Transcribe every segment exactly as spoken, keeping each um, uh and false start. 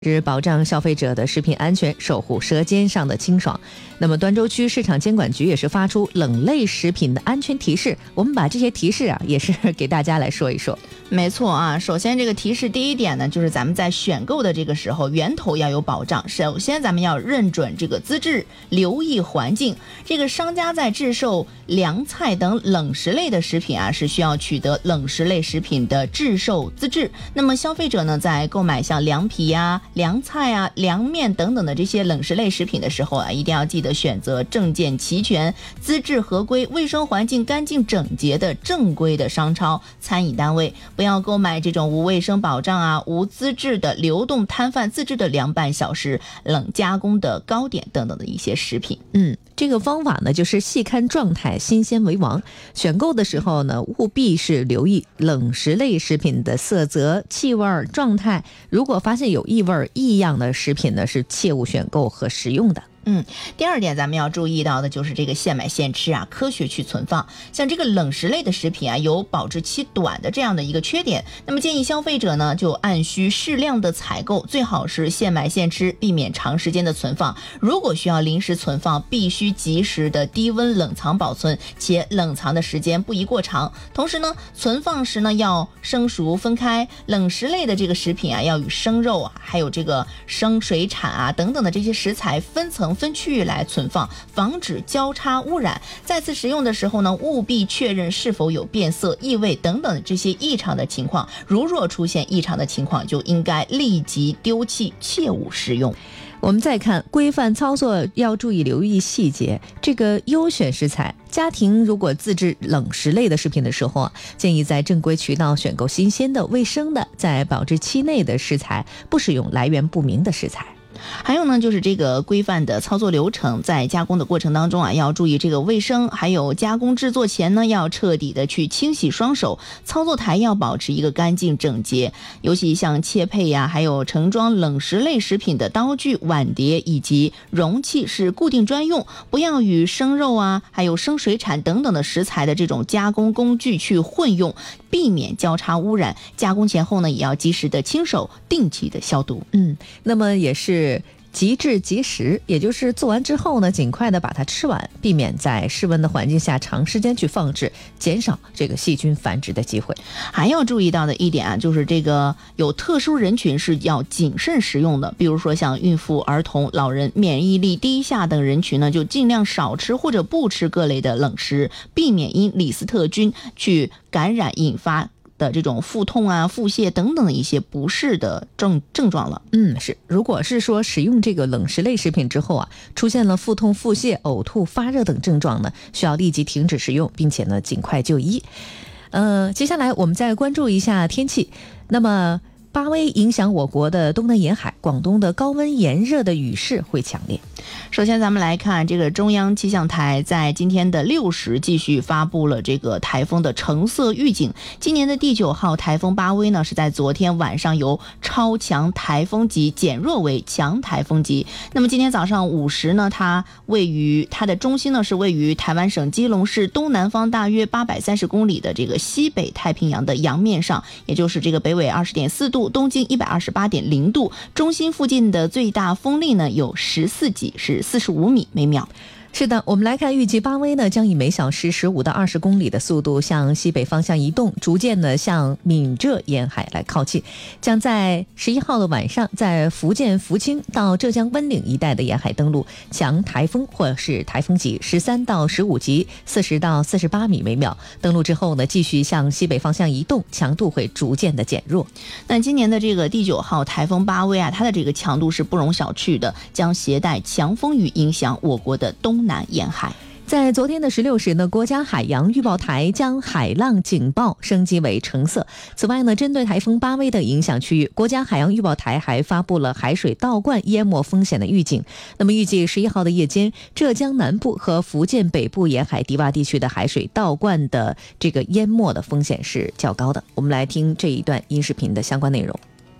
是保障消费者的食品安全，守护舌尖上的清爽。那么端州区市场监管局也是发出冷类食品的安全提示，我们把这些提示啊也是给大家来说一说。 没错啊，首先这个提示第一点呢，就是咱们在选购的这个时候源头要有保障。首先咱们要认准这个资质，留意环境。这个商家在制售凉菜等冷食类的食品啊，是需要取得冷食类食品的制售资质。那么消费者呢，在购买像凉皮啊、凉菜啊、凉面等等的这些冷食类食品的时候啊，一定要记得选择证件齐全、资质合规、卫生环境干净整洁的正规的商超、餐饮单位，不要购买这种无卫生保障啊、无资质的流动摊贩自制的凉拌小食、冷加工的糕点等等的一些食品。 嗯，这个方法呢，就是细看状态，新鲜为王。选购的时候呢，务必是留意冷食类食品的色泽、气味、状态。如果发现有异味、异样的食品呢，是切勿选购和食用的。 嗯，第二点咱们要注意到的就是这个现买现吃啊，科学去存放。像这个冷食类的食品啊，有保质期短的这样的一个缺点，那么建议消费者呢就按需适量的采购，最好是现买现吃，避免长时间的存放。如果需要临时存放，必须及时的低温冷藏保存，且冷藏的时间不宜过长。同时呢，存放时呢要生熟分开，冷食类的这个食品啊，要与生肉啊，还有这个生水产啊等等的这些食材分层分区域来存放，防止交叉污染。再次食用的时候呢，务必确认是否有变色、异味等等这些异常的情况。如若出现异常的情况，就应该立即丢弃，切勿食用。 我们再看规范操作，要注意留意细节。这个优选食材，家庭如果自制冷食类的食品的时候啊，建议在正规渠道选购新鲜的、卫生的，在保质期内的食材，不使用来源不明的食材。 还有呢，就是这个规范的操作流程，在加工的过程当中啊，要注意这个卫生，还有加工制作前呢，要彻底的去清洗双手，操作台要保持一个干净整洁，尤其像切配呀、啊，还有盛装冷食类食品的刀具、碗碟以及容器是固定专用，不要与生肉啊，还有生水产等等的食材的这种加工工具去混用，避免交叉污染。加工前后呢，也要及时的清手，定期的消毒。 嗯，那么也是即制即食，也就是做完之后呢，尽快的把它吃完，避免在室温的环境下长时间去放置，减少这个细菌繁殖的机会。 还要注意到的一点啊，就是这个有特殊人群是要谨慎食用的，比如说像孕妇、儿童、老人、免疫力低下等人群呢，就尽量少吃或者不吃各类的冷食，避免因李斯特菌去感染引发的这种腹痛啊、腹泻等等的一些不适的症症状了。 嗯，是。如果是说使用这个冷食类食品之后啊，出现了腹痛、腹泻、呕吐、发热等症状呢，需要立即停止食用，并且呢尽快就医。呃，接下来我们再关注一下天气。那么巴威影响我国的东南沿海，广东的高温炎热的雨势会强烈。 首先咱们来看这个中央气象台在今天的六时继续发布了这个台风的橙色预警。今年的第九号台风巴威呢，是在昨天晚上由超强台风级减弱为强台风级。那么今天早上五时呢，它位于它的中心呢是位于台湾省基隆市东南方大约八百三十公里的这个西北太平洋的洋面上，也就是这个北纬二十点四度，东经一百二十八点零度。中心附近的最大风力呢有十四级，是四十五米每秒。 是的，我们来看预计巴威呢将以每小时十五到二十公里的速度向西北方向移动，逐渐的向闽浙沿海来靠近，将在十一号的晚上在福建福清到浙江温岭一带的沿海登陆，强台风或是台风级十三到十五级，四十到四十八米每秒。登陆之后呢，继续向西北方向移动，强度会逐渐的减弱。 那今年的这个第九号台风巴威啊，它的这个强度是不容小觑的，将携带强风雨影响我国的东南沿海。 在昨天的十六时呢，国家海洋预报台将海浪警报升级为橙色。此外呢，针对台风巴威的影响区域，国家海洋预报台还发布了海水倒灌淹没风险的预警。那么预计十一号的夜间，浙江南部和福建北部沿海低洼地区的海水倒灌的这个淹没的风险是较高的。我们来听这一段音视频的相关内容。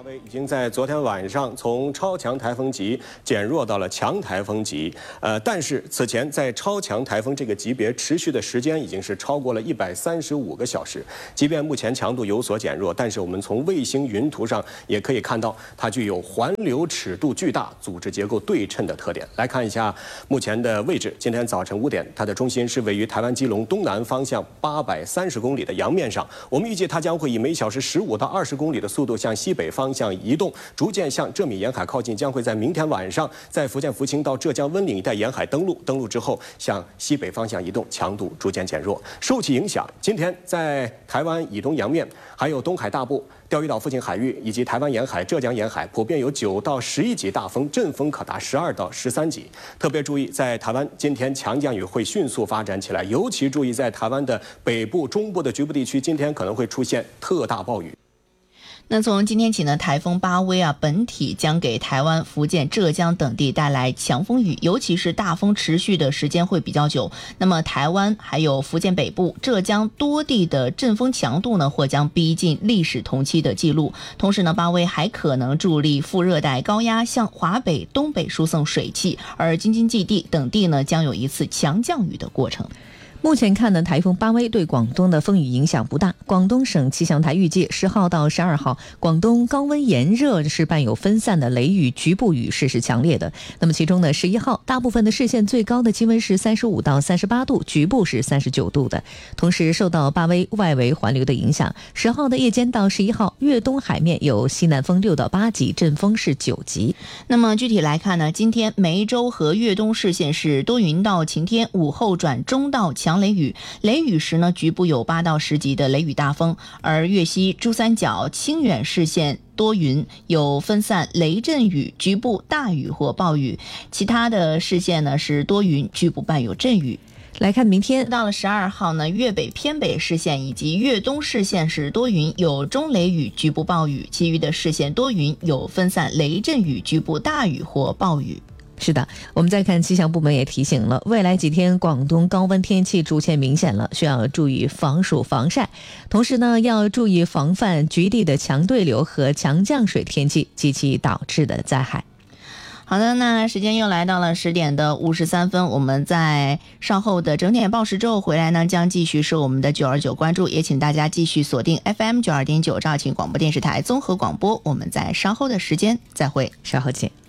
已经在昨天晚上从超强台风级减弱到了强台风级，呃，但是此前在超强台风这个级别持续的时间已经是超过了一百三十五个小时。即便目前强度有所减弱，但是我们从卫星云图上也可以看到，它具有环流尺度巨大、组织结构对称的特点。来看一下目前的位置，今天早晨五点，它的中心是位于台湾基隆东南方向八百三十公里的洋面上。我们预计它将会以每小时十五到二十公里的速度向西北方向移动，逐渐向浙闽沿海靠近，将会在明天晚上在福建福清到浙江温岭一带沿海登陆，登陆之后向西北方向移动，强度逐渐减弱。受其影响，今天在台湾以东洋面，还有东海大部、钓鱼岛附近海域以及台湾沿海、浙江沿海，普遍有九到十一级大风，阵风可达十二到十三级。特别注意，在台湾今天强降雨会迅速发展起来，尤其注意在台湾的北部、中部的局部地区，今天可能会出现特大暴雨。 那从今天起呢，台风巴威啊，本体将给台湾、福建、浙江等地带来强风雨，尤其是大风持续的时间会比较久。那么台湾还有福建北部、浙江多地的阵风强度呢，或将逼近历史同期的记录。同时呢，巴威还可能助力副热带高压向华北、东北输送水汽，而京津冀地等地呢，将有一次强降雨的过程。 目前看呢，台风巴威对广东的风雨影响不大。广东省气象台预计十号到十二号，广东高温炎热是伴有分散的雷雨，局部雨势是强烈的。那么其中呢，十一号大部分的市县最高的气温是三十五到三十八度，局部是三十九度的。同时受到巴威外围环流的影响，十号的夜间到十一号，粤东海面有西南风六到八级，阵风是九级。 那么具体来看呢，今天梅州和粤东市县是多云到晴天，午后转中到强雷雨，雷雨时呢，局部有八到十级的雷雨大风。而粤西、珠三角、清远市县多云，有分散雷阵雨，局部大雨或暴雨。其他的市县呢是多云，局部伴有阵雨。 来看明天， 到了十二号呢，粤北偏北市县以及粤东市县是多云，有中雷雨，局部暴雨；其余的市县多云，有分散雷阵雨，局部大雨或暴雨。 是的，我们再看气象部门也提醒了，未来几天广东高温天气逐渐明显了，需要注意防暑防晒，同时呢要注意防范局地的强对流和强降水天气及其导致的灾害。 好的，那时间又来到了十点的五十三分，我们在稍后的整点报时之后回来呢，将继续是我们的九二九关注，也请大家继续锁定 F M 九二点九 肇庆广播电视台综合广播，我们在稍后的时间再会， 稍后见。